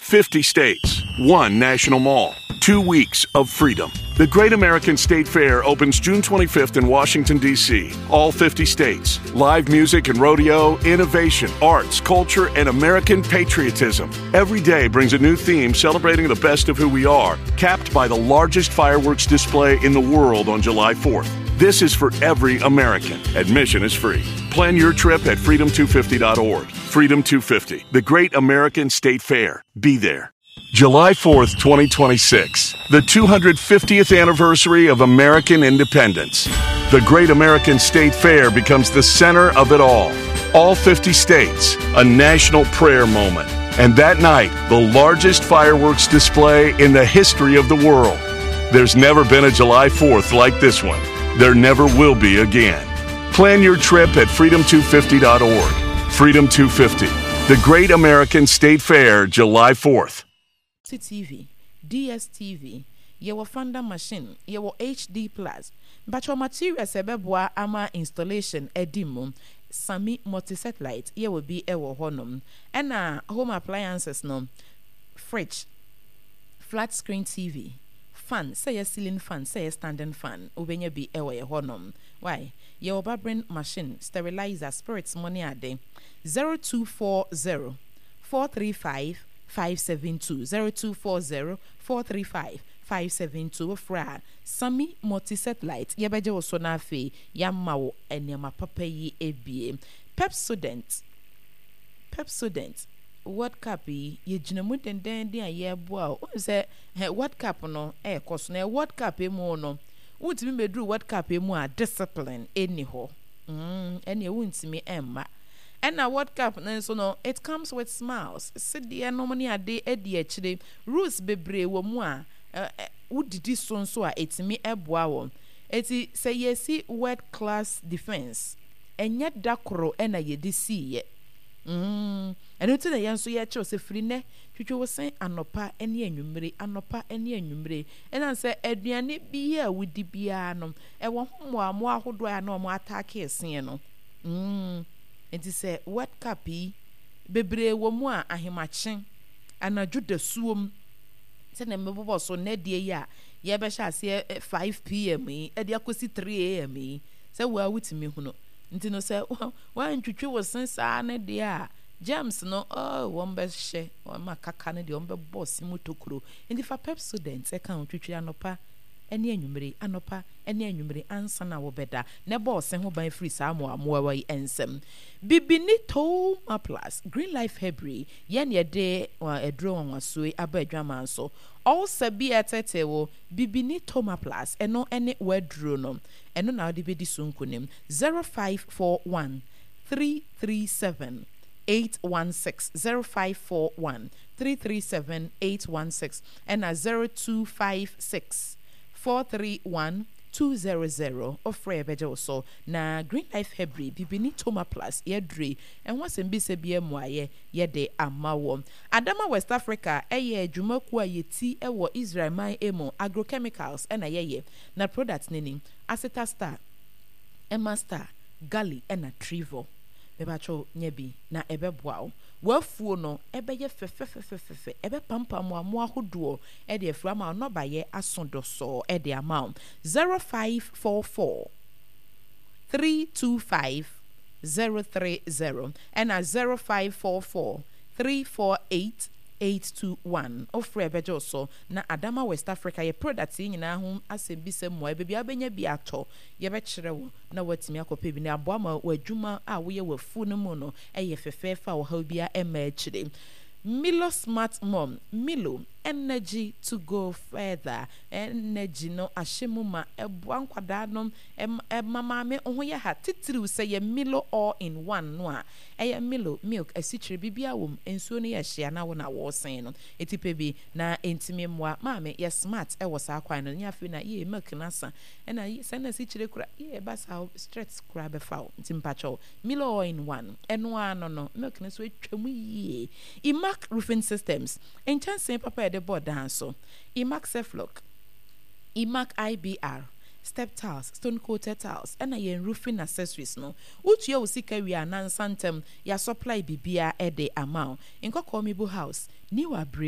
50 states, 1 national mall, 2 weeks of freedom. The Great American State Fair opens June 25th in Washington, D.C. All 50 states. Live music and rodeo, innovation, arts, culture, and American patriotism. Every day brings a new theme celebrating the best of who we are, capped by the largest fireworks display in the world on July 4th. This is for every American. Admission is free. Plan your trip at freedom250.org. Freedom 250, the Great American State Fair. Be there. July 4th, 2026, the 250th anniversary of American independence. The Great American State Fair becomes the center of it all. All 50 states, a national prayer moment. And that night, the largest fireworks display in the history of the world. There's never been a July 4th like this one. There never will be again. Plan your trip at freedom250.org. Freedom 250, the Great American State Fair, July 4th. TV, DSTV, your Fanda machine, your HD Plus, but your materials ebeboa ama installation edimum, Sami multi-satellite, ye will be ewo honum, and home appliances no, fridge, flat screen TV, fan, say a ceiling fan, say a standing fan, ubenya be ewo honum. Why? Your barbering machine, sterilizer, spirits money a day, 0240 435 572 0240 435 572 fra Sami multi-satellite yebeje wo so na afi yamma wo enema papa yi ebie Pepsodent World Cup ye ginamu denden a ye boa o se World Cup no koso na World Cup emu no wuntimi medru World Cup emu a discipline eni ho eni wuntimi emma. And now World Cup, so no, it comes with smiles. Sit there, no money a day, Eddie actually. Rules bebre wo moi. Would this so it's me a bow. Eti say yesi world class defense. And yet dakro and a ye see. And it's a young so yet chose a free ne. Chuchu was saying anopa any anopa any numbre. And I say Edriani be here with the piano. And one more who do I know more attack here, seeing no. And he said, what capi? Bebre wo mo a ahemachen anadwo da suom se na mebo so na die ya ye be sha se 5 pm e de akosi 3 am e se wa wutimi hu no nti no se wa ntwetwe wo sensa na de a James no won be hye o ma kaka ne de on be boss motokuro nti fa Pepsodent e kan twetwe anopa ene anwumre anopa ene anwumre ansa na wo beda ne boss ho ban free sa mo amoa yi ensem bibini to ma plus Green Life Hebri ye ne de edro wanwaso abadwama so all sabi etete wo bibini to ma plus eno ene wedro no eno na de bedi sunkunim 0541 337 816 0541 337 816 and 0256 431 200 of Freya Bejo so na Green Life Hebri bibini Toma Plus yedre and was in BCBM waye yede amawo Adama West Africa eye adwumaku ayeti ewo Israel man emo agrochemicals na yeye na products nini Acetastar Emastar Gali na Trivo bebacho nyebi na ebeboa wafuo no ebeye fefefefefe ebe pampam amu ahodo e de aframa no baye asondo so e de amount 0544 325 030 and 0544 348 821 ofre bejo so na Adama West Africa ye product nyina ho asembise mo bebi abenya bi ato ye be kire wo na watimi akope bi na aboama wadwuma a wo ye wafu no mu no eye fefefa wo ha bia ema akire Milo Smart Mom Milo energy to go further energy no ashemuma eboa nkwada no mama me ho ye ha titiri say ye Milo all in one no a eye Milo milk asichire bibia wom ensuo no ye hia na wo na wo sen no etipe bi na entime moa mama ye smart e wo sa kwan no nya fe na ye milk na sa na se na asichire kura ye ba sa stress kura be fa ntimpacho Milo all in one eno no milk na so etwamu ye Imac Roofing Systems en chance papa the board so Imac Ceflock Imac IBR step tiles stone coated tiles and a roofing accessories no utu ya usika wi anan santem ya supply bibia e de amount in Kokomibo house New Abre